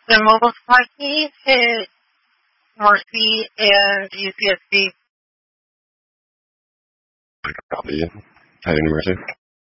The mobile supply key hit Morsi and UCSB. Copy. Heading to Mercy.